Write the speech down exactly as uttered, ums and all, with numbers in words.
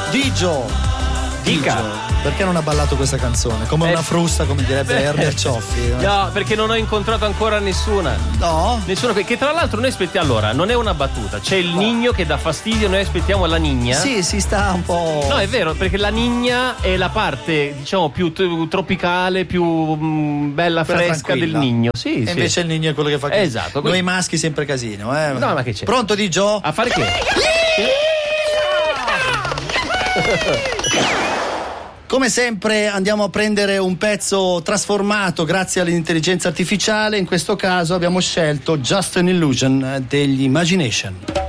Digio. Dica. Perché non ha ballato questa canzone? Come Eh, una frusta, come direbbe Herbert Cioffi. No, perché non ho incontrato ancora nessuna. No? Nessuno che, che tra l'altro noi aspettiamo. Allora, non è una battuta. C'è il Nigno che dà fastidio, noi aspettiamo la Nigna. Sì, si sta un po'. No, è vero, perché la Nigna è la parte, diciamo, più t- tropicale, più mh, bella, Quella fresca del tranquilla. Nigno. Sì, E sì. invece il Nigno è quello che fa casino. Esatto. Noi maschi sempre casino, eh. No, ma che c'è? Pronto, Digio? A fare che? Come sempre andiamo a prendere un pezzo trasformato grazie all'intelligenza artificiale. In questo caso abbiamo scelto Just an Illusion degli Imagination.